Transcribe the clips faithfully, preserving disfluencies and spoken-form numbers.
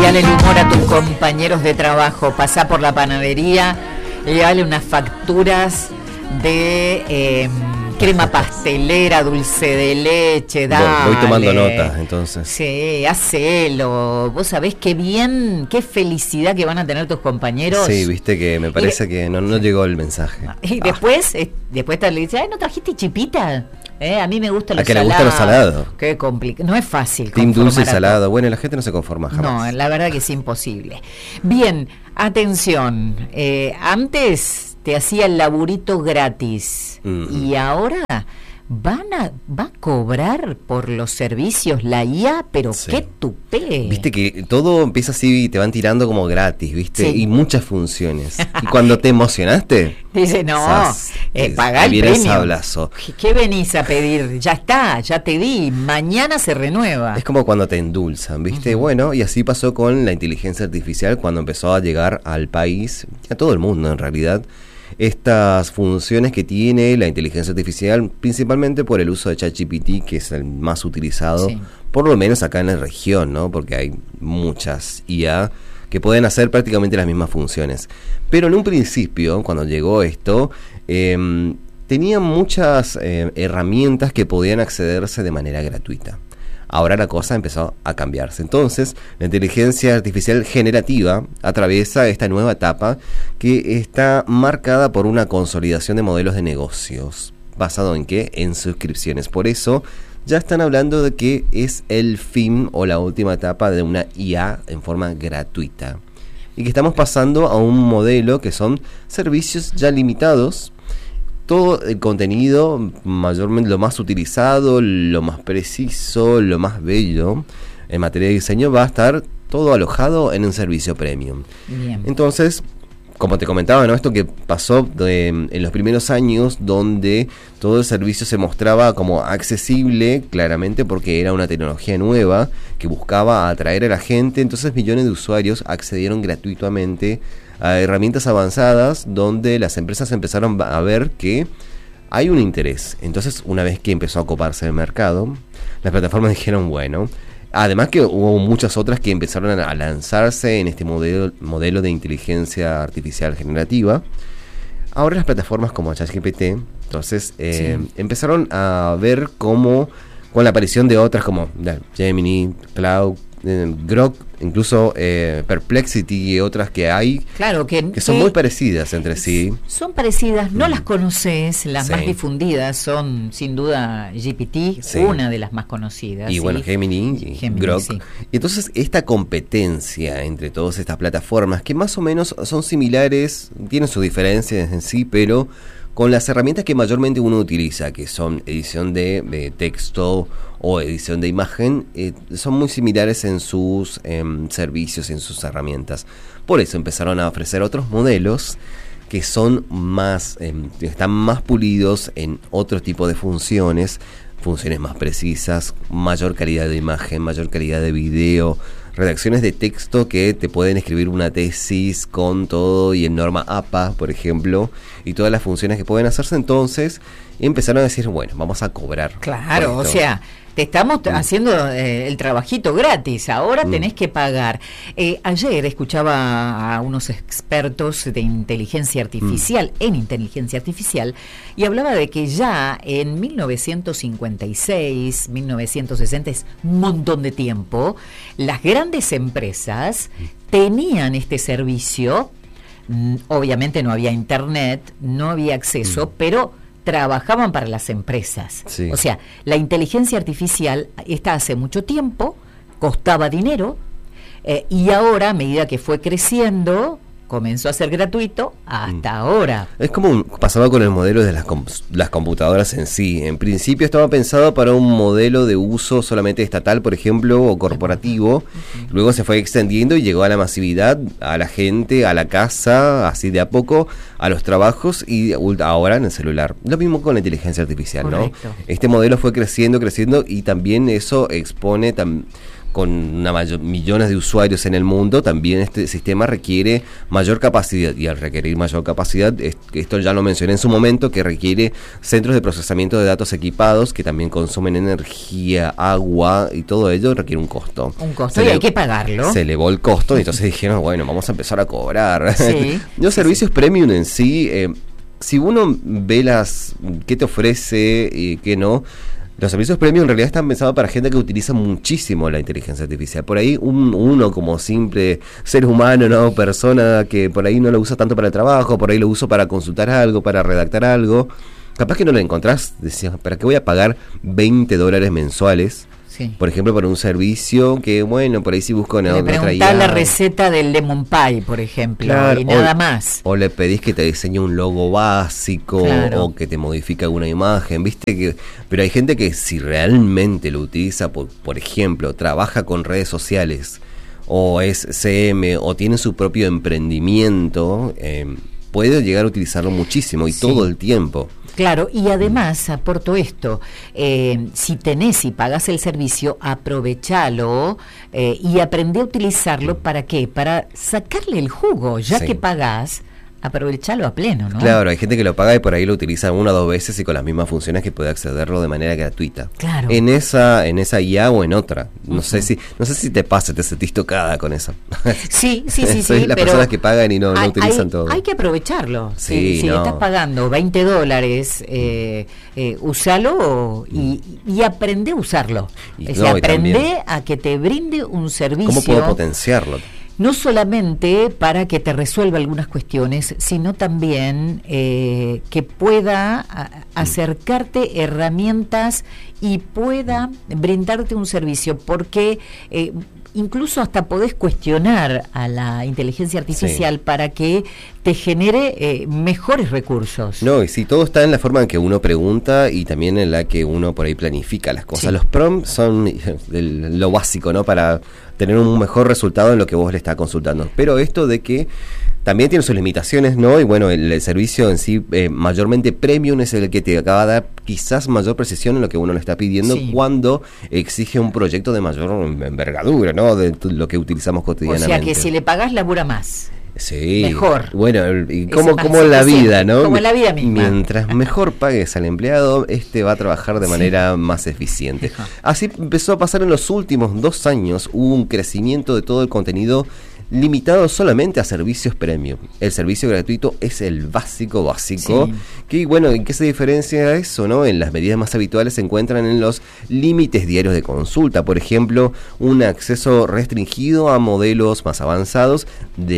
cambiale el humor a tus compañeros de trabajo. Pasá por la panadería y dale unas facturas de eh, crema pastelera, dulce de leche, dale. Voy tomando notas, entonces. Sí, hacelo. Vos sabés qué bien, qué felicidad que van a tener tus compañeros. Sí, viste que me parece y, que no, no llegó el mensaje. Y después, ah. eh, después te le dice, ay, ¿no trajiste chipita? Eh, a mí me gusta lo salado. ¿A que le gusta lo salado? Qué complicado. No es fácil. Team dulce y salado. Bueno, la gente no se conforma jamás. No, la verdad que es imposible. Bien, atención. Eh, antes te hacía el laburito gratis. Mm. Y ahora van a va a cobrar por los servicios la I A, pero sí. Qué tupé. Viste que todo empieza así y te van tirando como gratis, ¿viste? Sí. Y muchas funciones. Y cuando te emocionaste, dice, no, Sas, eh, pagá el premio. Sablazo. ¿Qué venís a pedir? Ya está, ya te di, mañana se renueva. Es como cuando te endulzan, ¿viste? Uh-huh. Bueno, y así pasó con la inteligencia artificial cuando empezó a llegar al país, a todo el mundo en realidad, estas funciones que tiene la inteligencia artificial, principalmente por el uso de ChatGPT, que es el más utilizado, sí. Por lo menos acá en la región, ¿no? Porque hay muchas I A que pueden hacer prácticamente las mismas funciones. Pero en un principio, cuando llegó esto, eh, tenían muchas eh, herramientas que podían accederse de manera gratuita. Ahora la cosa empezó a cambiarse. Entonces, la inteligencia artificial generativa atraviesa esta nueva etapa que está marcada por una consolidación de modelos de negocios. ¿Basado en qué? En suscripciones. Por eso, ya están hablando de que es el fin o la última etapa de una I A en forma gratuita. Y que estamos pasando a un modelo que son servicios ya limitados. Todo el contenido, mayormente lo más utilizado, lo más preciso, lo más bello en materia de diseño va a estar todo alojado en un servicio premium. Bien. Entonces, como te comentaba, ¿no? Esto que pasó de, en los primeros años, donde todo el servicio se mostraba como accesible, claramente porque era una tecnología nueva que buscaba atraer a la gente, entonces millones de usuarios accedieron gratuitamente a herramientas avanzadas donde las empresas empezaron a ver que hay un interés. Entonces, una vez que empezó a coparse el mercado, las plataformas dijeron, bueno, además que hubo muchas otras que empezaron a lanzarse en este modelo, modelo de inteligencia artificial generativa. Ahora las plataformas como ChatGPT, entonces, eh, sí. empezaron a ver cómo, con la aparición de otras como Gemini, Cloud, eh, Grok, incluso eh, Perplexity y otras que hay, claro, que, que son que muy parecidas entre sí. Son parecidas, no mm. las conoces, las sí. más difundidas son sin duda G P T, sí. una de las más conocidas. Y ¿sí? bueno, Gemini y Gemini, Grok. Sí. Y entonces esta competencia entre todas estas plataformas, que más o menos son similares, tienen sus diferencias en sí, pero con las herramientas que mayormente uno utiliza, que son edición de, de texto o edición de imagen, eh, son muy similares en sus eh, servicios, en sus herramientas. Por eso empezaron a ofrecer otros modelos que son más, eh, están más pulidos en otro tipo de funciones, funciones más precisas, mayor calidad de imagen, mayor calidad de video, redacciones de texto que te pueden escribir una tesis con todo y en norma A P A, por ejemplo, y todas las funciones que pueden hacerse. Entonces empezaron a decir, bueno, vamos a cobrar. Claro, o sea, te estamos mm. haciendo eh, el trabajito gratis, ahora mm. tenés que pagar. Eh, ayer escuchaba a unos expertos de inteligencia artificial, mm. en inteligencia artificial, y hablaba de que ya en mil novecientos cincuenta y seis, mil novecientos sesenta, es un montón de tiempo, las grandes empresas tenían este servicio. Mm, obviamente no había internet, no había acceso, mm. pero trabajaban para las empresas. Sí. O sea, la inteligencia artificial está hace mucho tiempo, costaba dinero, eh, y ahora, a medida que fue creciendo, comenzó a ser gratuito hasta mm. ahora. Es como un, pasaba con el modelo de las, com- las computadoras en sí. En principio estaba pensado para un modelo de uso solamente estatal, por ejemplo, o corporativo. Uh-huh. Luego se fue extendiendo y llegó a la masividad, a la gente, a la casa, así de a poco, a los trabajos y ahora en el celular. Lo mismo con la inteligencia artificial, correcto, ¿no? Este modelo fue creciendo, creciendo y también eso expone... Tam- con una mayor, millones de usuarios en el mundo, también este sistema requiere mayor capacidad, y al requerir mayor capacidad, esto ya lo mencioné en su momento, que requiere centros de procesamiento de datos equipados que también consumen energía, agua, y todo ello requiere un costo. Un costo, y hay que pagarlo. Se elevó el costo, y entonces dijeron, bueno, vamos a empezar a cobrar. Sí, Los sí, servicios sí. premium en sí, eh, si uno ve las qué te ofrece y qué no, los servicios premium en realidad están pensados para gente que utiliza muchísimo la inteligencia artificial. Por ahí un, uno como simple ser humano, no persona que por ahí no lo usa tanto para el trabajo, por ahí lo uso para consultar algo, para redactar algo, capaz que no lo encontrás, decías, ¿para qué voy a pagar veinte dólares mensuales? Sí. Por ejemplo, para un servicio que, bueno, por ahí si busco en otra preguntá la receta del lemon pie, por ejemplo, claro, y nada o, más. O le pedís que te diseñe un logo básico, claro, o que te modifique alguna imagen, ¿viste? Que, pero hay gente que si realmente lo utiliza, por, por ejemplo, trabaja con redes sociales, o es C M, o tiene su propio emprendimiento, eh, puede llegar a utilizarlo muchísimo y sí, todo el tiempo. Claro, y además aporto esto, eh, si tenés y pagás el servicio, aprovechalo eh, y aprende a utilizarlo. ¿Para qué? Para sacarle el jugo, ya sí, que pagás, aprovechalo a pleno, ¿no? Claro, hay gente que lo paga y por ahí lo utiliza una o dos veces y con las mismas funciones que puede accederlo de manera gratuita. Claro. En esa, en esa I A o en otra. No uh-huh. sé si, no sé si te pasa, te sentís tocada con eso. Sí, sí, sí, Soy sí. las pero personas que pagan y no, no hay, utilizan hay, todo. Hay que aprovecharlo. Sí, si si no. estás pagando veinte dólares, eh, eh, úsalo y, y aprende a usarlo. Y, es no, decir, aprende también, a que te brinde un servicio. ¿cómo puedo potenciarlo? No solamente para que te resuelva algunas cuestiones, sino también eh, que pueda a, acercarte herramientas y pueda brindarte un servicio, porque eh, incluso hasta podés cuestionar a la inteligencia artificial sí, para que te genere eh, mejores recursos. No, y sí, todo está en la forma en que uno pregunta y también en la que uno por ahí planifica las cosas. Sí. Los prompts son el, lo básico, ¿no? Para tener un mejor resultado en lo que vos le estás consultando. Pero esto de que también tiene sus limitaciones, ¿no? Y bueno, el, el servicio en sí, eh, mayormente premium, es el que te acaba de dar quizás mayor precisión en lo que uno le está pidiendo sí, cuando exige un proyecto de mayor envergadura, ¿no? De t- lo que utilizamos cotidianamente. O sea que si le pagás, labura más. Sí, mejor. Bueno, y como, como en la vida, ¿no? Como en la vida misma. Mientras mejor pagues al empleado, este va a trabajar de manera sí, más eficiente. Ajá. Así empezó a pasar en los últimos dos años, hubo un crecimiento de todo el contenido limitado solamente a servicios premium. El servicio gratuito es el básico básico. Sí. Que bueno, ¿en qué se diferencia eso, no? En las medidas más habituales se encuentran en los límites diarios de consulta. Por ejemplo, un acceso restringido a modelos más avanzados,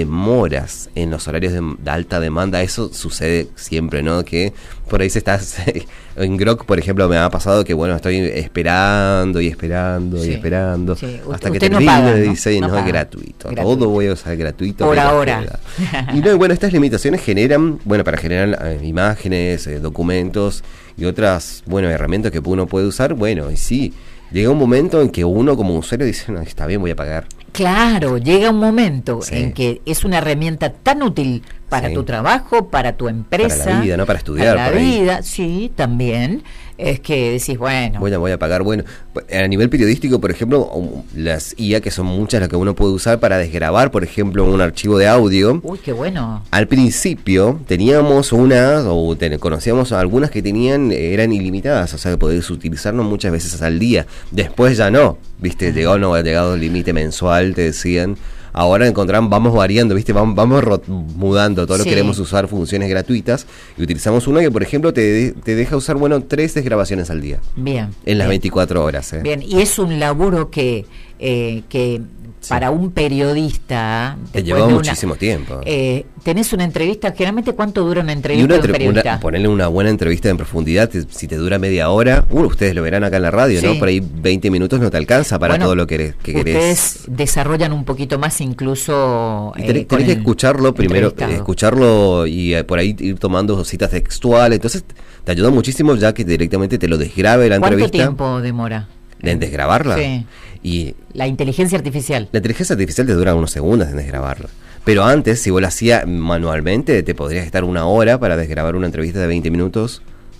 demoras en los horarios de, de alta demanda. Eso sucede siempre, ¿no? Que por ahí se está... En Grok, por ejemplo, me ha pasado que, bueno, estoy esperando y esperando sí, y esperando sí. hasta que termine no paga, de diseño. No, no, no es gratuito. gratuito. Todo voy a usar gratuito. Por ahora. Y no, bueno, estas limitaciones generan, bueno, para generar eh, imágenes, eh, documentos y otras, bueno, herramientas que uno puede usar. Bueno, y sí, llega un momento en que uno como usuario dice, no, está bien, voy a pagar. Claro, llega un momento sí, en que es una herramienta tan útil para sí, tu trabajo, para tu empresa. Para la vida, ¿no? Para estudiar. Para la vida, sí, también. Es que decís, bueno. Bueno, voy a pagar. Bueno, a nivel periodístico, por ejemplo, las I A, que son muchas las que uno puede usar para desgrabar, por ejemplo, un archivo de audio. Uy, qué bueno. Al principio teníamos unas, o ten, conocíamos algunas que tenían, eran ilimitadas, o sea, que podías utilizarlo muchas veces al día. Después ya no, ¿viste? Llegó, no ha llegado el límite mensual, te decían. Ahora encontramos, vamos variando, ¿viste? Vamos, vamos rot- mudando, todo sí, lo que queremos usar funciones gratuitas y utilizamos una que, por ejemplo, te, de, te deja usar, bueno, tres desgrabaciones al día. Bien. En las bien. veinticuatro horas. ¿eh? Bien, y es un laburo que, eh, que sí, para un periodista... Te lleva muchísimo una, tiempo. Eh, tenés una entrevista, generalmente, ¿cuánto dura una entrevista una, de un periodista? Una, ponerle una buena entrevista en profundidad, te, si te dura media hora, uh, ustedes lo verán acá en la radio, sí, ¿no? Por ahí veinte minutos no te alcanza para bueno, todo lo que, que querés. Ustedes desarrollan un poquito más incluso... Y tenés, eh, tenés que escucharlo primero, escucharlo y eh, por ahí ir tomando citas textuales, entonces te ayuda muchísimo ya que directamente te lo desgrabe la entrevista. ¿Cuánto tiempo demora? ¿En desgrabarla? Sí. Y la inteligencia artificial. La inteligencia artificial te dura unos segundos en desgrabarla. Pero antes, si vos lo hacías manualmente, te podrías estar una hora para desgrabar una entrevista de veinte minutos. No.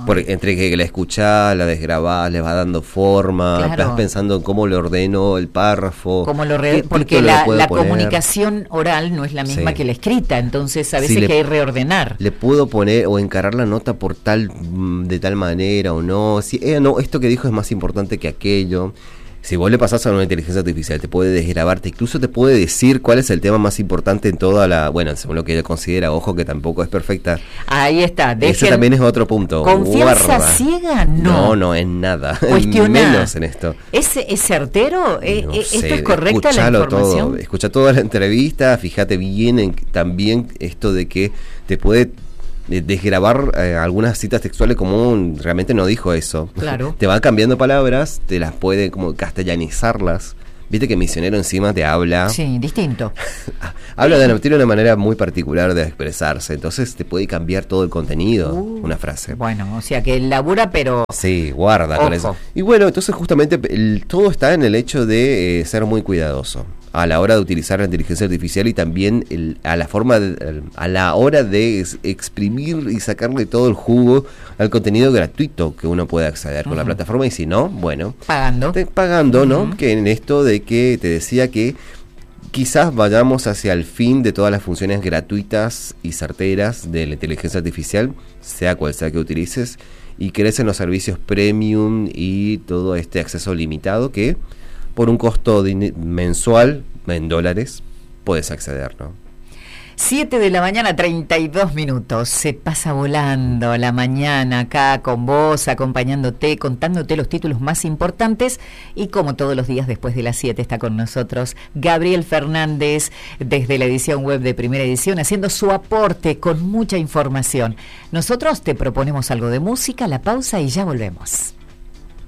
Porque entre que la escuchás, la desgrabás, le vas dando forma, Claro. estás pensando en cómo le ordeno el párrafo. Como lo re- qué porque título le la, puedo la poner. comunicación oral no es la misma Sí. que la escrita, entonces a Sí, veces le- que hay reordenar. Le puedo poner o encarar la nota por tal, mm, de tal manera o no. Si, eh, no, esto que dijo es más importante que aquello. Si vos le pasás a una inteligencia artificial, te puede desgrabarte, incluso te puede decir cuál es el tema más importante en toda la, bueno, según lo que ella considera, ojo que tampoco es perfecta. Ahí está. Ese dejen- también es otro punto. ¿Confianza Guarda. ciega? No. No, no, en nada. Cuestioná. Menos en esto. ¿Es, es certero? ¿E- No e- sé, ¿Esto es correcta la escuchalo información? todo, escucha toda la entrevista, fíjate bien en también esto de que te puede eh, desgrabar eh, algunas citas textuales como un, realmente no dijo eso. Claro. Te va cambiando palabras, te las puede como castellanizarlas. Viste que Misionero encima te habla. Sí, distinto. Habla de una, tiene una manera muy particular de expresarse, entonces te puede cambiar todo el contenido, Uh, una frase. Bueno, o sea que labura, pero Sí, guarda con Ojo. eso. Y bueno, entonces justamente el- todo está en el hecho de eh, ser muy cuidadoso a la hora de utilizar la inteligencia artificial y también el- a la forma de- el- a la hora de ex- exprimir y sacarle todo el jugo al contenido gratuito que uno puede acceder con la Ujú. plataforma, y si no, bueno, pagando. te- pagando, ¿no? Ujú. Que en esto de que te decía que quizás vayamos hacia el fin de todas las funciones gratuitas y certeras de la inteligencia artificial, sea cual sea que utilices, y crecen los servicios premium y todo este acceso limitado que por un costo de- mensual en dólares puedes acceder, ¿no? siete de la mañana, treinta y dos minutos. Se pasa volando la mañana acá con vos, acompañándote, contándote los títulos más importantes. Y como todos los días después de las siete está con nosotros Gabriel Fernández desde la edición web de Primera Edición, haciendo su aporte con mucha información. Nosotros te proponemos algo de música, la pausa y ya volvemos.